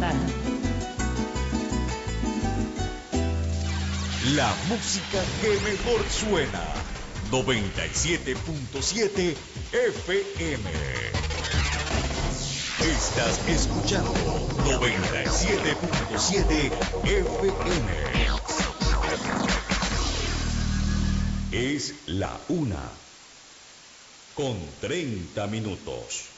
ventana. La música que mejor suena. 97.7 FM. Estás escuchando 97.7 FM. Es la 1:30 PM.